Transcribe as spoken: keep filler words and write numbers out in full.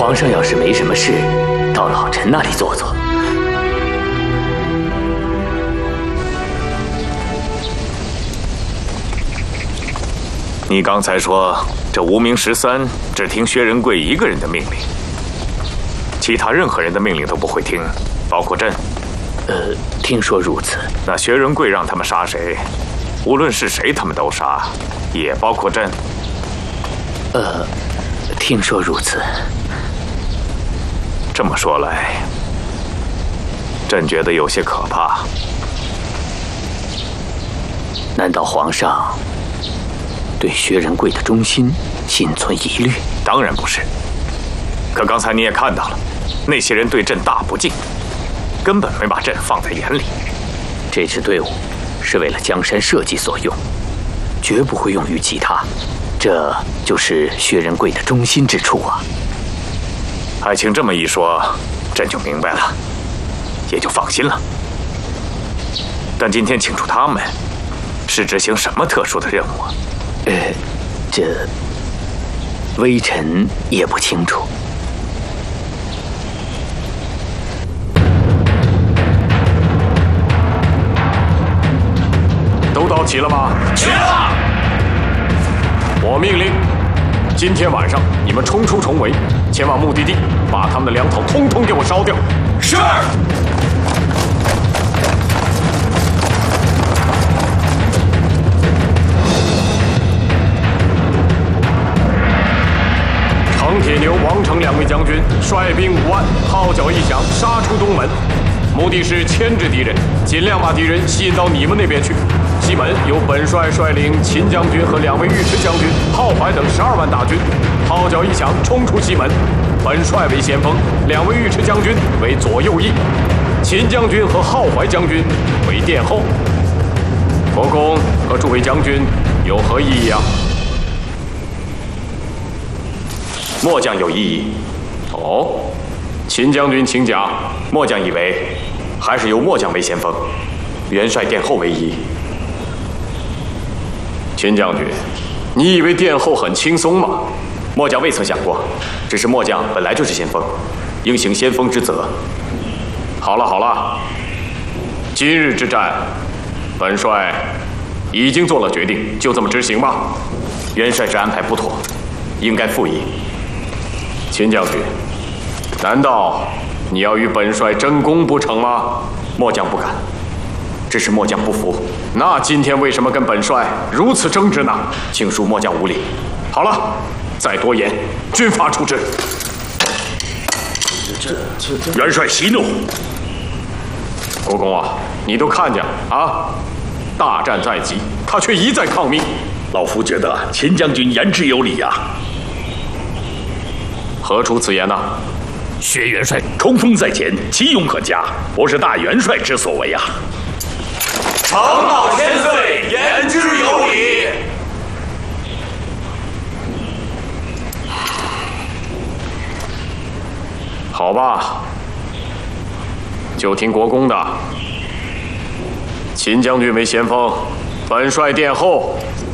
皇上要是没什么事，到老臣那里坐坐。 你刚才说这无名十三只听薛仁贵一个人的命令，其他任何人的命令都不会听，包括朕。 呃，听说如此。 那薛仁贵让他们杀谁，无论是谁，他们都杀，也包括朕。 呃，听说如此。 这么说来，朕觉得有些可怕。 难道皇上对薛仁贵的忠心心存疑虑？ 当然不是。可刚才你也看到了，那些人对朕大不敬，根本没把朕放在眼里。 这支队伍是为了江山社稷所用，绝不会用于其他。这就是薛仁贵的忠心之处啊！ 爱卿这么一说，朕就明白了，也就放心了。但今天请出他们，是执行什么特殊的任务啊？ 呃，这微臣也不清楚。 都到齐了吗？ 齐了。 我命令，今天晚上你们冲出重围，前往目的地，把他们的粮草通通给我烧掉。 是。 程铁牛、王成两位将军率兵五万，号角一响，杀出东门，目的是牵制敌人，尽量把敌人吸引到你们那边去。西门由本帅率领秦将军和两位尉迟将军、浩怀等十二万大军，号角一响，冲出西门。本帅为先锋，两位尉迟将军为左右翼，秦将军和浩怀将军为殿后。国公和诸位将军有何异议啊？ 末将有异议。 哦，秦将军请讲。 末将以为，还是由末将为先锋，元帅殿后为宜。 秦将军，你以为殿后很轻松吗？ 末将未曾想过，只是末将本来就是先锋，应行先锋之责。 好了好了，今日之战，本帅已经做了决定，就这么执行吧。 元帅之安排不妥，应该复议。 秦将军，难道你要与本帅争功不成吗？ 末将不敢，只是末将不服。 那今天为什么跟本帅如此争执呢？ 请恕末将无礼。 好了，再多言，军法处置。 元帅息怒。 国公啊，你都看见了啊，大战在即，他却一再抗命。 老夫觉得秦将军言之有理呀、啊。 何出此言呢？ 薛元帅冲锋在前，其勇可嘉，不是大元帅之所为啊。 承冒千岁，言之有理。 好吧，就听国公的。秦将军为先锋，本帅殿后。